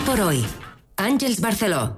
por hoy. Àngels Barceló.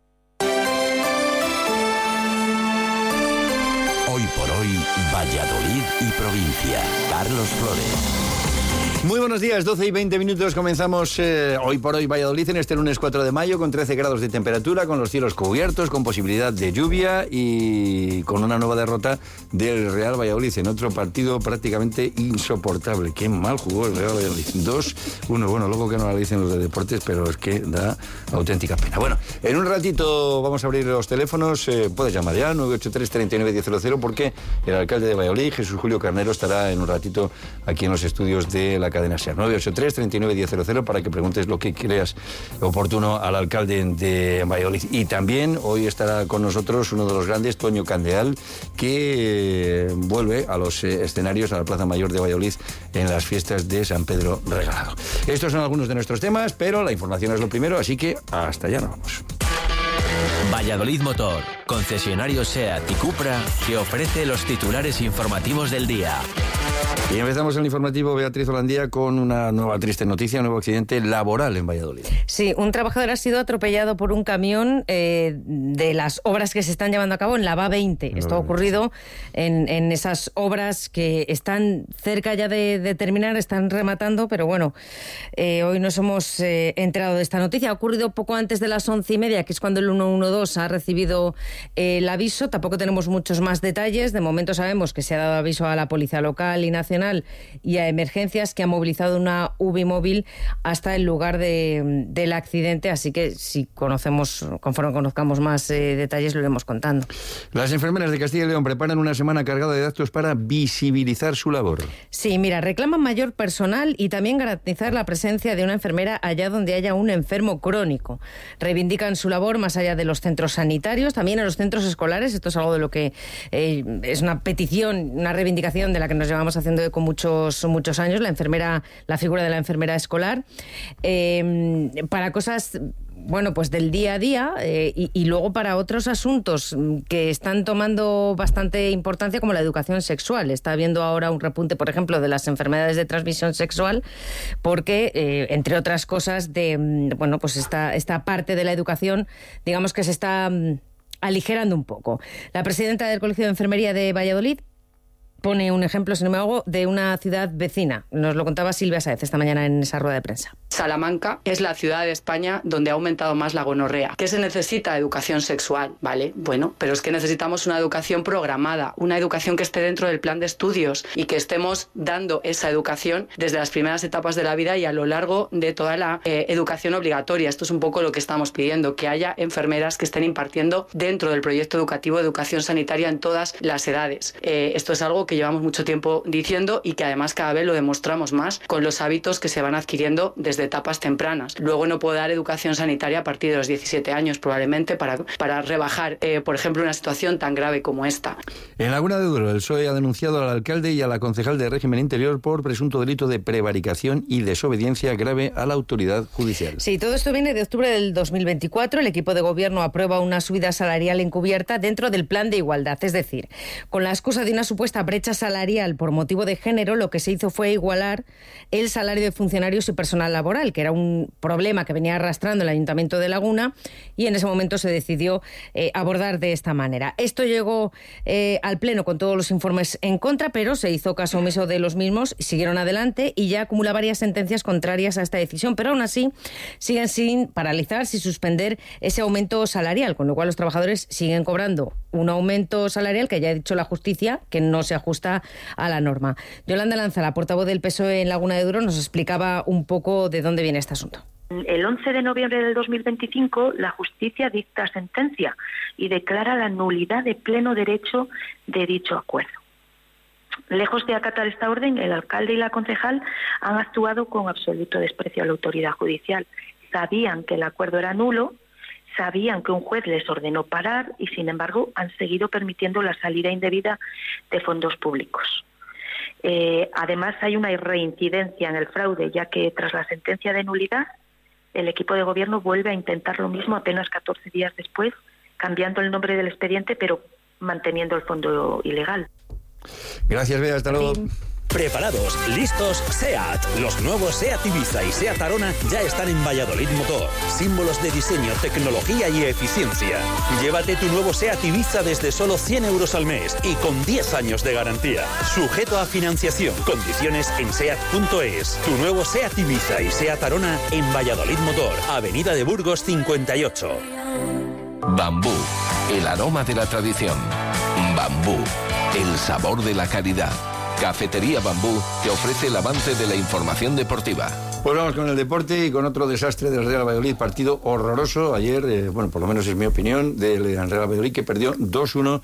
Hoy por hoy, Valladolid y provincia. Carlos Flores. Muy buenos días, 12 y 20 minutos. Comenzamos Hoy por hoy Valladolid en este lunes 4 de mayo con 13 grados de temperatura, con los cielos cubiertos, con posibilidad de lluvia y con una nueva derrota del Real Valladolid en otro partido prácticamente insoportable. Qué mal jugó el Real Valladolid. 2-1. Bueno, luego que no la dicen los de deportes, pero es que da auténtica pena. Bueno, en un ratito vamos a abrir los teléfonos. Puedes llamar ya, 983-39-1000, porque el alcalde de Valladolid, Jesús Julio Carnero, estará en un ratito aquí en los estudios de la cadena SER. 983-39-1000 para que preguntes lo que creas oportuno al alcalde de Valladolid. Y también hoy estará con nosotros uno de los grandes, Toño Candeal, que vuelve a los escenarios, a la Plaza Mayor de Valladolid en las fiestas de San Pedro Regalado. Estos son algunos de nuestros temas, pero la información es lo primero, así que hasta allá nos vamos. Valladolid Motor, concesionario SEAT y Cupra, que ofrece los titulares informativos del día. Y empezamos el informativo, Beatriz Holandía, con una nueva triste noticia, un nuevo accidente laboral en Valladolid. Sí, un trabajador ha sido atropellado por un camión de las obras que se están llevando a cabo en la VA20. Esto ha ocurrido en esas obras que están cerca ya de terminar, están rematando, pero bueno, hoy nos hemos enterado de esta noticia. Ha ocurrido poco antes de las 11:30, que es cuando el 112 ha recibido el aviso. Tampoco tenemos muchos más detalles. De momento sabemos que se ha dado aviso a la Policía Local y Nacional y a Emergencias, que ha movilizado una UBI móvil hasta el lugar del accidente, así que si conforme conozcamos más detalles lo iremos contando. Las enfermeras de Castilla y León preparan una semana cargada de actos para visibilizar su labor. Sí, mira, reclaman mayor personal y también garantizar la presencia de una enfermera allá donde haya un enfermo crónico. Reivindican su labor más allá de los centros sanitarios, también en los centros escolares. Esto es algo de lo que es una petición, una reivindicación de la que nos llevamos haciendo con muchos años, la figura de la enfermera escolar, para cosas, bueno, pues del día a día, y luego para otros asuntos que están tomando bastante importancia, como la educación sexual. Está habiendo ahora un repunte, por ejemplo, de las enfermedades de transmisión sexual, porque, entre otras cosas, bueno, pues esta parte de la educación, digamos que se está aligerando un poco. La presidenta del Colegio de Enfermería de Valladolid pone un ejemplo, sin embargo, de una ciudad vecina. Nos lo contaba Silvia Sáez esta mañana en esa rueda de prensa. Salamanca es la ciudad de España donde ha aumentado más la gonorrea. ¿Qué se necesita? Educación sexual, ¿vale? Bueno, pero es que necesitamos una educación programada, una educación que esté dentro del plan de estudios y que estemos dando esa educación desde las primeras etapas de la vida y a lo largo de toda la educación obligatoria. Esto es un poco lo que estamos pidiendo, que haya enfermeras que estén impartiendo dentro del proyecto educativo educación sanitaria en todas las edades. Esto es algo que llevamos mucho tiempo diciendo y que además cada vez lo demostramos más con los hábitos que se van adquiriendo desde etapas tempranas. Luego no puedo dar educación sanitaria a partir de los 17 años probablemente para rebajar, por ejemplo, una situación tan grave como esta. En Laguna de Duero, el PSOE ha denunciado al alcalde y a la concejal de régimen interior por presunto delito de prevaricación y desobediencia grave a la autoridad judicial. Sí, todo esto viene de octubre del 2024. El equipo de gobierno aprueba una subida salarial encubierta dentro del plan de igualdad. Es decir, con la excusa de una supuesta brecha salarial por motivo de género, lo que se hizo fue igualar el salario de funcionarios y personal laboral, que era un problema que venía arrastrando el Ayuntamiento de Laguna, y en ese momento se decidió abordar de esta manera. Esto llegó al Pleno con todos los informes en contra, pero se hizo caso omiso de los mismos, siguieron adelante y ya acumula varias sentencias contrarias a esta decisión, pero aún así siguen sin paralizar, sin suspender ese aumento salarial, con lo cual los trabajadores siguen cobrando un aumento salarial que ya ha dicho la justicia que no se ajusta a la norma. Yolanda Lanza, la portavoz del PSOE en Laguna de Duero, nos explicaba un poco de dónde viene este asunto. El 11 de noviembre del 2025, la justicia dicta sentencia y declara la nulidad de pleno derecho de dicho acuerdo. Lejos de acatar esta orden, el alcalde y la concejal han actuado con absoluto desprecio a la autoridad judicial. Sabían que el acuerdo era nulo, sabían que un juez les ordenó parar y, sin embargo, han seguido permitiendo la salida indebida de fondos públicos. Además, hay una reincidencia en el fraude, ya que tras la sentencia de nulidad, el equipo de gobierno vuelve a intentar lo mismo apenas 14 días después, cambiando el nombre del expediente, pero manteniendo el fondo ilegal. Gracias, Bea. Hasta luego. Preparados, listos, SEAT. Los nuevos SEAT Ibiza y SEAT Arona ya están en Valladolid Motor. Símbolos de diseño, tecnología y eficiencia. Llévate tu nuevo SEAT Ibiza desde solo 100 euros al mes y con 10 años de garantía. Sujeto a financiación. Condiciones en SEAT.es. Tu nuevo SEAT Ibiza y SEAT Arona en Valladolid Motor. Avenida de Burgos 58. Bambú, el aroma de la tradición. Bambú, el sabor de la calidad. Cafetería Bambú te ofrece el avance de la información deportiva. Pues vamos con el deporte y con otro desastre del Real Valladolid. Partido horroroso ayer, bueno, por lo menos es mi opinión, del Real Valladolid, que perdió 2-1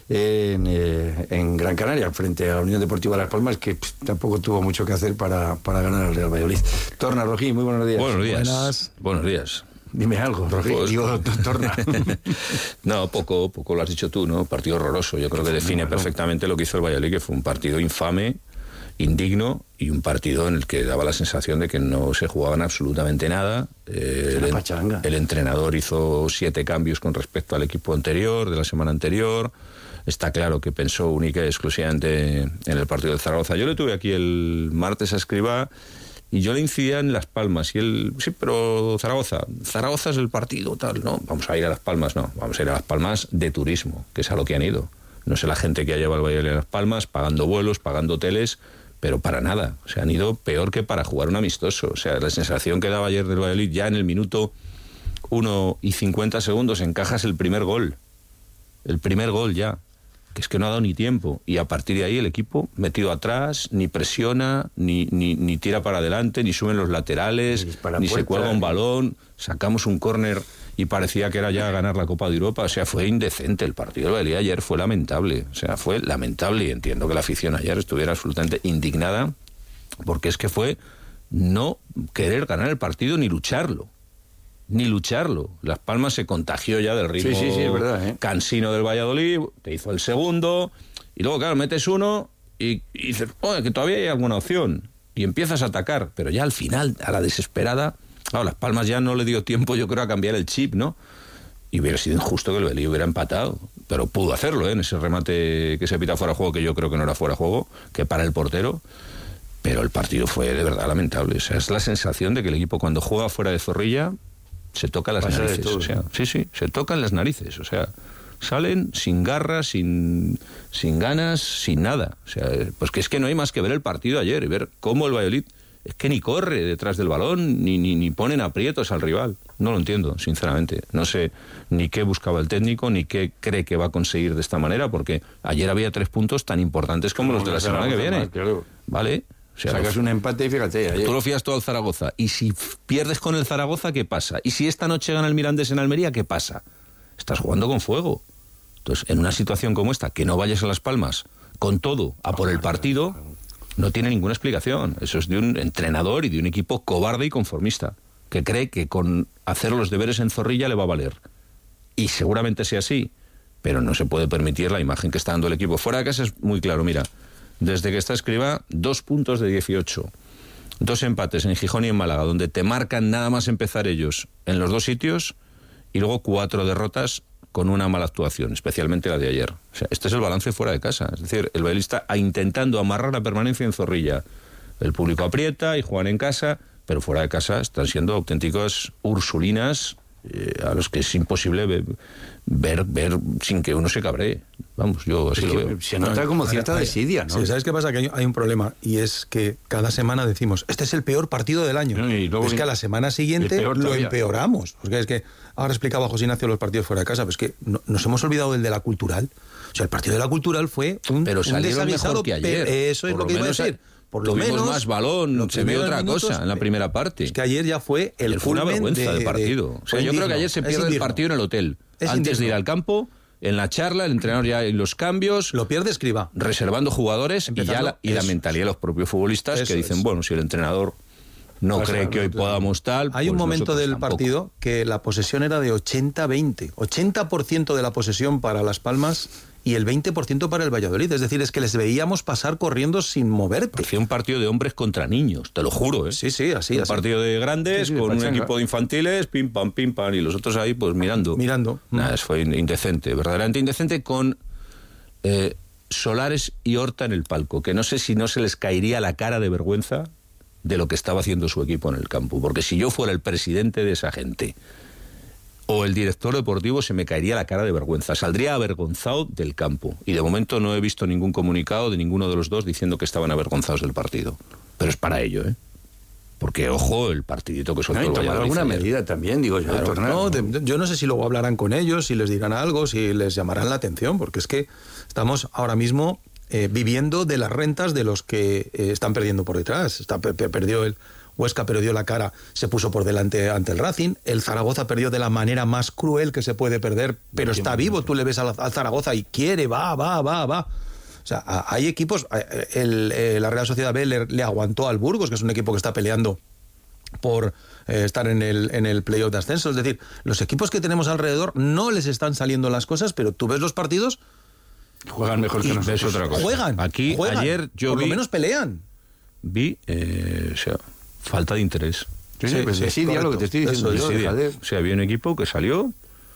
en Gran Canaria frente a la Unión Deportiva Las Palmas, que tampoco tuvo mucho que hacer para ganar al Real Valladolid. Torna, Rojí, muy buenos días. Buenos días. Buenos días. Dime algo, Rojí. Pues, digo, Torna. No, poco lo has dicho tú, ¿no? Partido horroroso. Yo creo que define perfectamente lo que hizo el Valladolid, que fue un partido infame, indigno, y un partido en el que daba la sensación de que no se jugaban absolutamente nada. El entrenador hizo 7 cambios con respecto al equipo anterior, de la semana anterior. Está claro que pensó única y exclusivamente en el partido de Zaragoza. Yo le tuve aquí el martes a Escribá y yo le incidía en Las Palmas. Y él, sí, pero Zaragoza es el partido, tal. No, vamos a ir a Las Palmas, no. Vamos a ir a Las Palmas de turismo, que es a lo que han ido. No sé la gente que ha llevado el Valladolid a Las Palmas, pagando vuelos, pagando hoteles, pero para nada. O sea, han ido peor que para jugar un amistoso. O sea, la sensación que daba ayer del Valladolid, ya en el minuto 1 y 50 segundos encajas el primer gol. El primer gol ya. Que es que no ha dado ni tiempo. Y a partir de ahí el equipo metido atrás, ni presiona, ni tira para adelante, ni suben los laterales, ni se cuelga un balón. Sacamos un córner y parecía que era ya ganar la Copa de Europa. O sea, fue indecente el partido. El Valladolid ayer fue lamentable. O sea, fue lamentable, y entiendo que la afición ayer estuviera absolutamente indignada, porque es que fue no querer ganar el partido ni lucharlo. Las Palmas se contagió ya del ritmo es verdad, cansino del Valladolid, te hizo el segundo, y luego, claro, metes uno y dices, oye, que todavía hay alguna opción, y empiezas a atacar, pero ya al final, a la desesperada, claro, Las Palmas ya no le dio tiempo, yo creo, a cambiar el chip, ¿no? Y hubiera sido injusto que el Valladolid hubiera empatado, pero pudo hacerlo, en ese remate que se pita fuera de juego, que yo creo que no era fuera de juego, que para el portero. Pero el partido fue de verdad lamentable. O sea, es la sensación de que el equipo, cuando juega fuera de Zorrilla, se toca las narices, todo, o sea, sí, se tocan las narices, o sea, salen sin garras, sin ganas, sin nada. O sea, pues que es que no hay más que ver el partido ayer y ver cómo el Valladolid es que ni corre detrás del balón, ni ponen aprietos al rival. No lo entiendo, sinceramente. No sé ni qué buscaba el técnico, ni qué cree que va a conseguir de esta manera, porque ayer había 3 puntos tan importantes como los de la semana que viene. Claro. ¿Vale? O sea, sacas un empate y fíjate. Ayer. Tú lo fías todo al Zaragoza. Y si pierdes con el Zaragoza, ¿qué pasa? Y si esta noche gana el Mirandés en Almería, ¿qué pasa? Estás jugando con fuego. Entonces, en una situación como esta, que no vayas a Las Palmas con todo a por el partido, no tiene ninguna explicación. Eso es de un entrenador y de un equipo cobarde y conformista, que cree que con hacer los deberes en Zorrilla le va a valer. Y seguramente sea así, pero no se puede permitir la imagen que está dando el equipo. Fuera de casa es muy claro, mira. Desde que está Escribá, 2 puntos de 18. 2 empates en Gijón y en Málaga, donde te marcan nada más empezar ellos en los 2 sitios, y luego 4 derrotas con una mala actuación, especialmente la de ayer. O sea, este es el balance fuera de casa. Es decir, el Valladolid está intentando amarrar la permanencia en Zorrilla. El público aprieta y juegan en casa, pero fuera de casa están siendo auténticas ursulinas a los que es imposible ver sin que uno se cabree. Vamos, yo así lo veo. Se nota como cierta desidia, ¿no? Sí, ¿sabes qué pasa? Que hay un problema, y es que cada semana decimos, este es el peor partido del año. Y luego es que a la semana siguiente lo empeoramos. Porque es que ahora explicaba José Ignacio los partidos fuera de casa, pero es que nos hemos olvidado del de la Cultural. O sea, el partido de la Cultural fue pero salieron mejor que ayer. Eso es lo que iba a decir. Por lo menos más balón, se vio otra cosa en la primera parte. Es que ayer ya fue fue una vergüenza del partido. O sea, yo creo que ayer se pierde el partido en el hotel. Antes de ir al campo, en la charla, el entrenador ya en los cambios. Lo pierde Escribá. Reservando jugadores y la mentalidad de los propios futbolistas que dicen, bueno, si el entrenador no cree que hoy podamos tal. Hay un momento del partido que la posesión era de 80-20. 80% de la posesión para Las Palmas y el 20% para el Valladolid. Es decir, es que les veíamos pasar corriendo sin moverte. Parecía un partido de hombres contra niños, te lo juro, ¿eh? Sí, así. Un partido de grandes con un equipo de infantiles, pim, pam, y los otros ahí, pues mirando. Nada, fue indecente, verdaderamente indecente, con Solares y Horta en el palco, que no sé si no se les caería la cara de vergüenza de lo que estaba haciendo su equipo en el campo, porque si yo fuera el presidente de esa gente o el director deportivo, se me caería la cara de vergüenza, saldría avergonzado del campo, y de momento no he visto ningún comunicado de ninguno de los dos diciendo que estaban avergonzados del partido, pero es para ello, porque ojo el partidito que soltó el Valladolid. Tomar alguna medida también, digo yo. Claro, yo no sé si luego hablarán con ellos, si les dirán algo, si les llamarán la atención, porque es que estamos ahora mismo viviendo de las rentas de los que están perdiendo por detrás. Perdió el Huesca, perdió la cara, se puso por delante ante el Racing. El Zaragoza perdió de la manera más cruel que se puede perder, pero está vivo. Tú le ves al Zaragoza y quiere, va. O sea, hay equipos. La Real Sociedad B le aguantó al Burgos, que es un equipo que está peleando por estar en el playoff de ascenso. Es decir, los equipos que tenemos alrededor no les están saliando las cosas, pero tú ves los partidos. Juegan mejor que nosotros. Es otra cosa. Juegan. Ayer yo por lo menos pelean. Vi, falta de interés. Sí, lo que te estoy diciendo yo. O sea, había un equipo que salió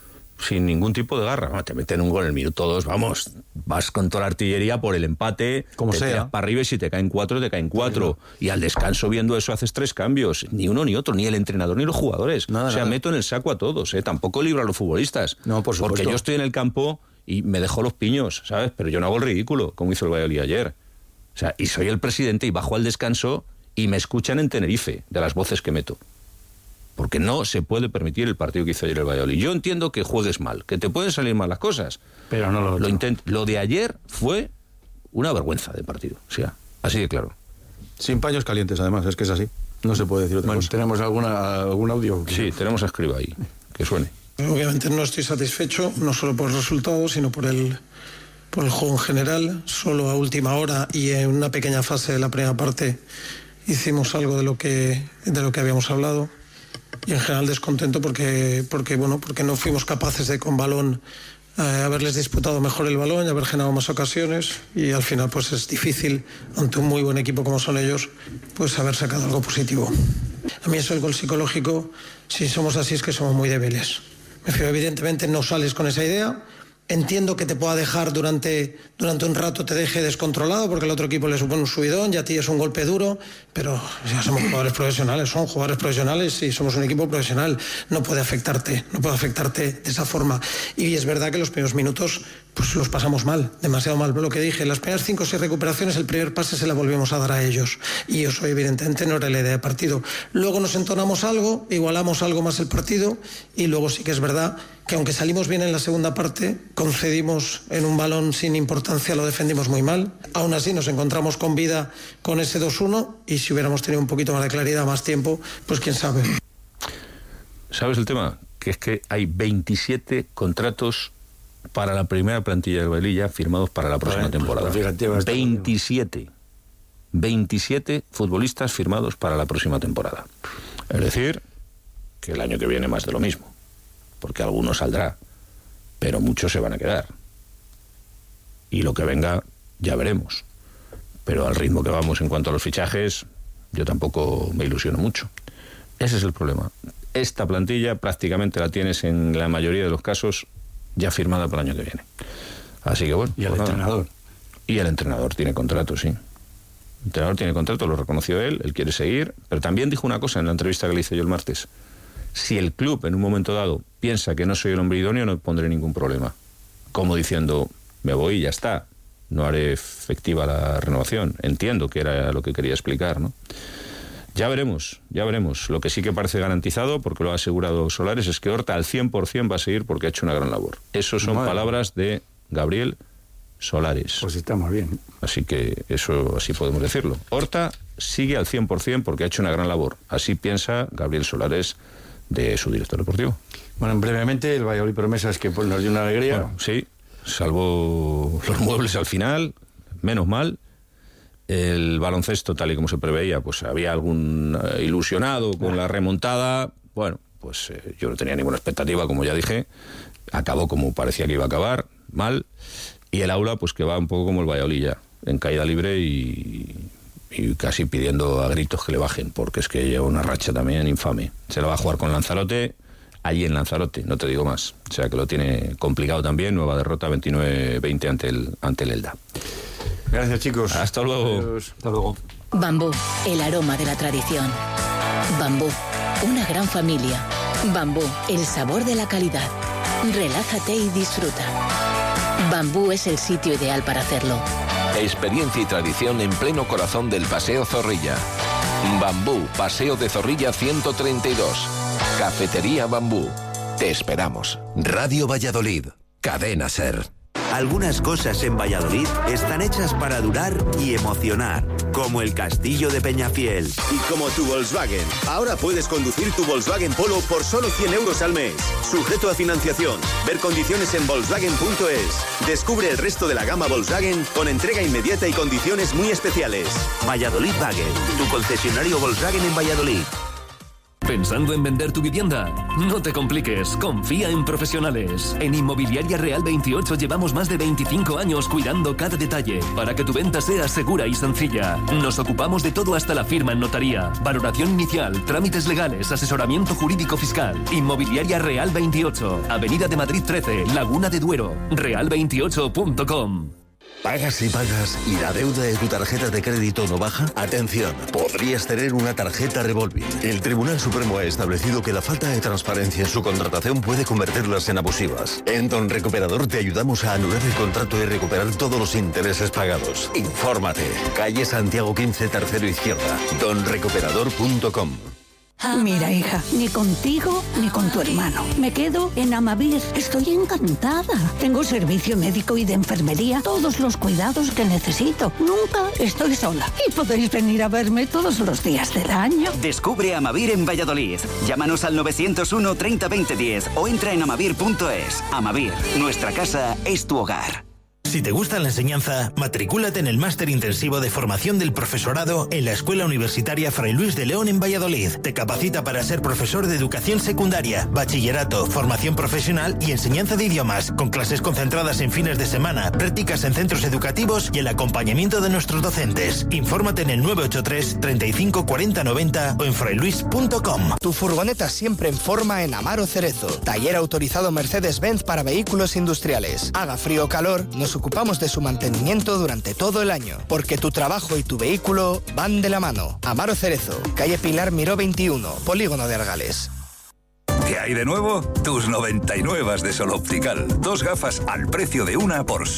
sin ningún tipo de garra. Te meten un gol en el minuto 2, vamos, vas con toda la artillería por el empate, como te tiras para arriba y si te caen 4, te caen 4. Y al descanso, viendo eso, haces 3 cambios. Ni uno ni otro, ni el entrenador ni los jugadores. Nada. Meto en el saco a todos, Tampoco libro a los futbolistas. No, por supuesto. Porque yo estoy en el campo y me dejo los piños, ¿sabes? Pero yo no hago el ridículo, como hizo el Valladolid ayer. O sea, y soy el presidente y bajo al descanso y me escuchan en Tenerife de las voces que meto. Porque no se puede permitir el partido que hizo ayer el Valladolid. Yo entiendo que juegues mal, que te pueden salir mal las cosas, pero no lo de ayer fue una vergüenza de partido, o sea, así de claro. Sin paños calientes, además, es que es así. No se puede decir otra cosa. ¿Tenemos algún audio? Sí, tenemos a Escriba ahí, que suene. Obviamente no estoy satisfecho, no solo por el resultado, sino por el juego en general. Solo a última hora y en una pequeña fase de la primera parte hicimos algo de lo que habíamos hablado. Y en general descontento porque no fuimos capaces de con balón haberles disputado mejor el balón y haber generado más ocasiones, y al final pues es difícil ante un muy buen equipo como son ellos pues haber sacado algo positivo. A mí eso, el gol psicológico, si somos así es que somos muy débiles. Evidentemente no sales con esa idea. Entiendo que te pueda dejar durante un rato, te deje descontrolado porque el otro equipo le supone un subidón y a ti es un golpe duro, pero ya somos jugadores profesionales y somos un equipo profesional. No puede afectarte de esa forma. Y es verdad que los primeros minutos pues los pasamos mal, demasiado mal. Lo que dije, las primeras 5 o 6 recuperaciones, el primer pase se la volvimos a dar a ellos. Y eso evidentemente no era la idea de partido. Luego nos entonamos algo, igualamos algo más el partido, y luego sí que es verdad que aunque salimos bien en la segunda parte, concedimos en un balón sin importancia, lo defendimos muy mal. Aún así nos encontramos con vida con ese 2-1, y si hubiéramos tenido un poquito más de claridad, más tiempo, pues quién sabe. ¿Sabes el tema? Que es que hay 27 contratos para la primera plantilla del Valladolid ya firmados para la próxima temporada. Pues fíjate, 27 futbolistas firmados para la próxima temporada. Es decir, que el año que viene más de lo mismo, porque alguno saldrá, pero muchos se van a quedar. Y lo que venga ya veremos. Pero al ritmo que vamos en cuanto a los fichajes, yo tampoco me ilusiono mucho. Ese es el problema. Esta plantilla prácticamente la tienes en la mayoría de los casos ya firmada para el año que viene. Así que bueno. ¿Y el entrenador? Y el entrenador tiene contrato, sí. El entrenador tiene contrato, lo reconoció él quiere seguir, pero también dijo una cosa en la entrevista que le hice yo el martes. Si el club en un momento dado piensa que no soy el hombre idóneo, no pondré ningún problema. Como diciendo, me voy y ya está, no haré efectiva la renovación. Entiendo que era lo que quería explicar, ¿no? Ya veremos. Lo que sí que parece garantizado, porque lo ha asegurado Solares, es que Horta al 100% va a seguir porque ha hecho una gran labor. Eso son palabras de Gabriel Solares. Pues estamos bien. Así que eso, así podemos decirlo. Horta sigue al 100% porque ha hecho una gran labor. Así piensa Gabriel Solares, de su director deportivo. Bueno, brevemente, el Valladolid Promesas, que pues, nos dio una alegría. Bueno, sí, salvó los muebles al final, menos mal. El baloncesto, tal y como se preveía, pues había algún ilusionado con la remontada. Bueno, pues yo no tenía ninguna expectativa, como ya dije. Acabó como parecía que iba a acabar, mal. Y el aula, pues que va un poco como el Valladolid ya, en caída libre y casi pidiendo a gritos que le bajen, porque es que lleva una racha también infame. Se la va a jugar con Lanzarote, allí en Lanzarote, no te digo más. O sea que lo tiene complicado también, nueva derrota 29-20 ante el Elda. Gracias, chicos. Hasta luego. Adiós. Hasta luego. Bambú, el aroma de la tradición. Bambú, una gran familia. Bambú, el sabor de la calidad. Relájate y disfruta. Bambú es el sitio ideal para hacerlo. Experiencia y tradición en pleno corazón del Paseo Zorrilla. Bambú, Paseo de Zorrilla 132. Cafetería Bambú. Te esperamos. Radio Valladolid. Cadena SER. Algunas cosas en Valladolid están hechas para durar y emocionar, como el Castillo de Peñafiel. Y como tu Volkswagen. Ahora puedes conducir tu Volkswagen Polo por solo 100 euros al mes. Sujeto a financiación. Ver condiciones en Volkswagen.es. Descubre el resto de la gama Volkswagen con entrega inmediata y condiciones muy especiales. Valladolid Wagen, tu concesionario Volkswagen en Valladolid. ¿Pensando en vender tu vivienda? No te compliques, confía en profesionales. En Inmobiliaria Real 28 llevamos más de 25 años cuidando cada detalle para que tu venta sea segura y sencilla. Nos ocupamos de todo hasta la firma en notaría, valoración inicial, trámites legales, asesoramiento jurídico fiscal. Inmobiliaria Real 28, Avenida de Madrid 13, Laguna de Duero, real28.com. ¿Pagas y pagas y la deuda de tu tarjeta de crédito no baja? Atención, podrías tener una tarjeta revolving. El Tribunal Supremo ha establecido que la falta de transparencia en su contratación puede convertirlas en abusivas. En Don Recuperador te ayudamos a anular el contrato y recuperar todos los intereses pagados. Infórmate. Calle Santiago 15, tercero izquierda. donrecuperador.com. Mira, hija, ni contigo ni con tu hermano. Me quedo en Amavir. Estoy encantada. Tengo servicio médico y de enfermería, todos los cuidados que necesito. Nunca estoy sola. Y podéis venir a verme todos los días del año. Descubre Amavir en Valladolid. Llámanos al 901 30 20 10 o entra en amavir.es. Amavir, nuestra casa es tu hogar. Si te gusta la enseñanza, matricúlate en el Máster Intensivo de Formación del Profesorado en la Escuela Universitaria Fray Luis de León en Valladolid. Te capacita para ser profesor de educación secundaria, bachillerato, formación profesional y enseñanza de idiomas, con clases concentradas en fines de semana, prácticas en centros educativos y el acompañamiento de nuestros docentes. Infórmate en el 983 35 40 90 o en frailuis.com. Tu furgoneta siempre en forma en Amaro Cerezo. Taller autorizado Mercedes-Benz para vehículos industriales. Haga frío o calor, nos ocupamos de su mantenimiento durante todo el año, porque tu trabajo y tu vehículo van de la mano. Amaro Cerezo, calle Pilar Miró 21, Polígono de Argales. ¿Qué hay de nuevo? Tus 99 de Sol Optical. 2 gafas al precio de una por